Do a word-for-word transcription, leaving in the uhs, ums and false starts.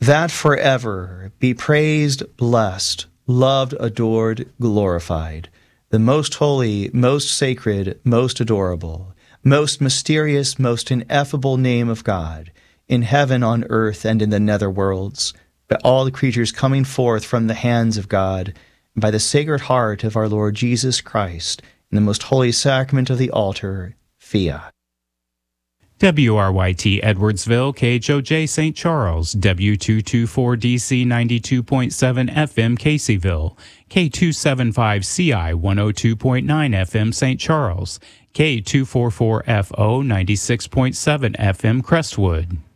that forever be praised, blessed, loved, adored, glorified, the most holy, most sacred, most adorable, most mysterious, most ineffable name of God, in heaven, on earth, and in the nether worlds, by all the creatures coming forth from the hands of God, and by the Sacred Heart of our Lord Jesus Christ, in the most holy sacrament of the altar, Fiat. W R Y T Edwardsville, K H O J Saint Charles, W two twenty-four D C ninety-two point seven F M Caseyville, K two seventy-five C I one oh two point nine F M Saint Charles, K two forty-four F O ninety-six point seven F M Crestwood.